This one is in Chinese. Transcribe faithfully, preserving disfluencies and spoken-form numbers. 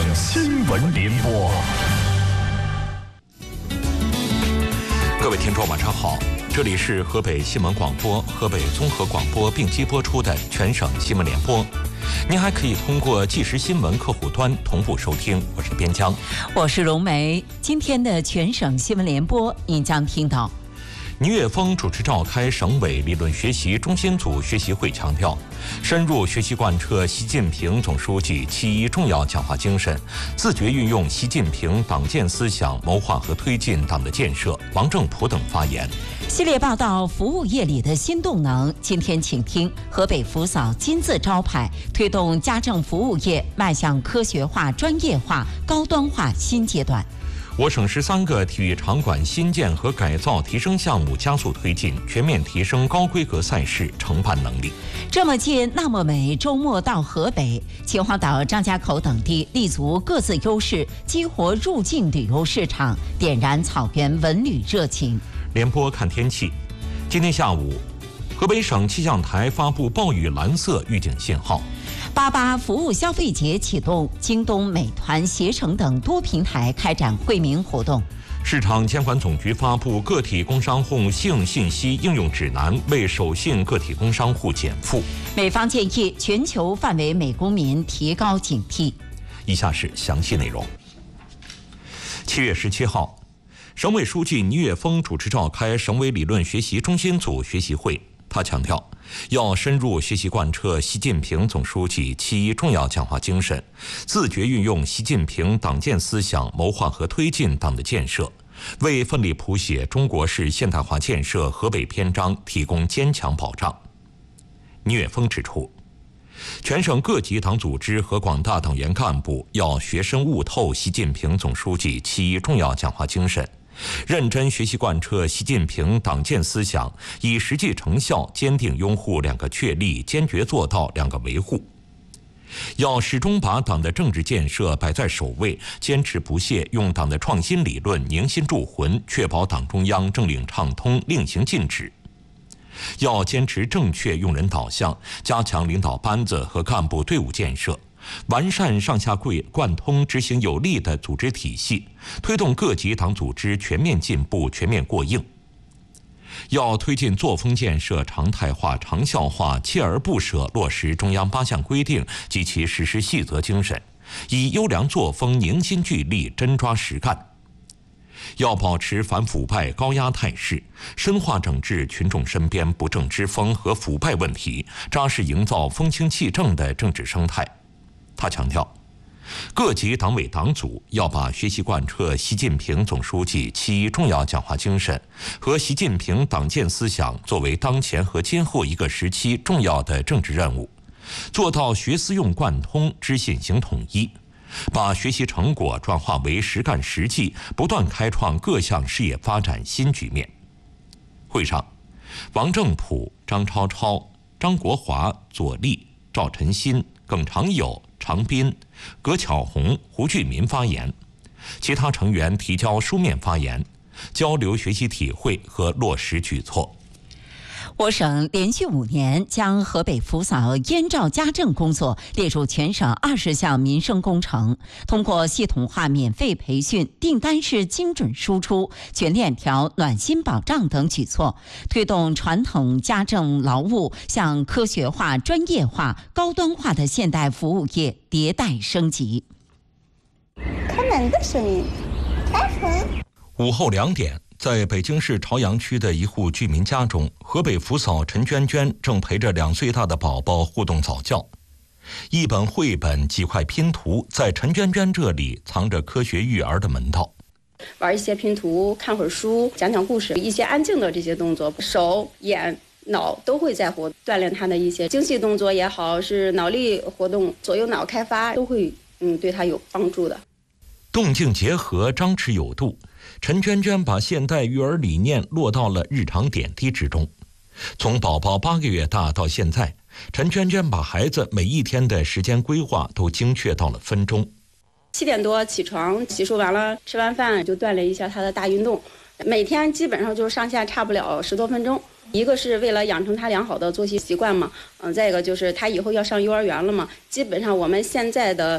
新闻联播。各位听众，晚上好，这里是河北新闻广播、河北综合广播并机播出的全省新闻联播。您还可以通过即时新闻客户端同步收听。我是边疆， 我是荣梅。今天的全省新闻联播，您将听到。倪岳峰主持召开省委理论学习中心组学习会，强调深入学习贯彻习近平总书记七一重要讲话精神，自觉运用习近平党建思想，谋划和推进党的建设。王正普等发言。系列报道服务业里的新动能，今天请听河北福嫂金字招牌，推动家政服务业迈向科学化、专业化、高端化新阶段。我省十三个体育场馆新建和改造提升项目加速推进，全面提升高规格赛事承办能力。这么近那么美，周末到河北秦皇岛、张家口等地立足各自优势，激活入境旅游市场，点燃草原文旅热情。联播看天气，今天下午，河北省气象台发布暴雨蓝色预警信号。八八服务消费节启动，京东、美团、携程等多平台开展惠民活动。市场监管总局发布个体工商户信信息应用指南，为守信个体工商户减负。美方建议全球范围美公民提高警惕。以下是详细内容。七月十七号，省委书记倪岳峰主持召开省委理论学习中心组学习会。他强调，要深入学习贯彻习近平总书记七一重要讲话精神，自觉运用习近平党建思想，谋划和推进党的建设，为奋力谱写中国式现代化建设河北篇章提供坚强保障。倪岳峰指出，全省各级党组织和广大党员干部要学深悟透习近平总书记七一重要讲话精神，认真学习贯彻习近平党建思想，以实际成效坚定拥护两个确立，坚决做到两个维护。要始终把党的政治建设摆在首位，坚持不懈用党的创新理论凝心铸魂，确保党中央政令畅通，令行禁止。要坚持正确用人导向，加强领导班子和干部队伍建设，完善上下贯通执行有力的组织体系，推动各级党组织全面进步、全面过硬。要推进作风建设常态化、长效化，锲而不舍落实中央八项规定及其实施细则精神，以优良作风凝心聚力，真抓实干。要保持反腐败高压态势，深化整治群众身边不正之风和腐败问题，扎实营造风清气正的政治生态。他强调，各级党委党组要把学习贯彻习近平总书记七一重要讲话精神和习近平党建思想作为当前和今后一个时期重要的政治任务，做到学思用贯通、知信行统一，把学习成果转化为实干实际，不断开创各项事业发展新局面。会上，王正普、张超超、张国华、左立、赵晨新、耿长友、常斌、葛巧红、胡俊民发言，其他成员提交书面发言，交流学习体会和落实举措。我省连续五年将河北福嫂燕赵家政工作列入全省二十项民生工程，通过系统化免费培训、订单式精准输出、全链条暖心保障等举措，推动传统家政劳务向科学化、专业化、高端化的现代服务业迭代升级。 开门的声音，开门。 午后两点。在北京市朝阳区的一户居民家中，河北福嫂陈娟娟正陪着两岁大的宝宝互动早教。一本绘本、几块拼图，在陈娟娟这里藏着科学育儿的门道。 玩一些拼图，看会儿书，讲讲故事，一些安静的这些动作，手、眼、脑都会在活，锻炼他的一些精细动作也好，是脑力活动、左右脑开发，都会嗯对他有帮助的。 动静结合，张弛有度。陈娟娟把现代育儿理念落到了日常点滴之中。从宝宝八个月大到现在，陈娟娟把孩子每一天的时间规划都精确到了分钟。 七点多起床，洗漱完了，吃完饭就锻炼一下他的大运动，每天基本上就是上下差不了十多分钟。一个是为了养成他良好的作息习惯嘛，嗯，再一个就是他以后要上幼儿园了嘛，基本上我们现在的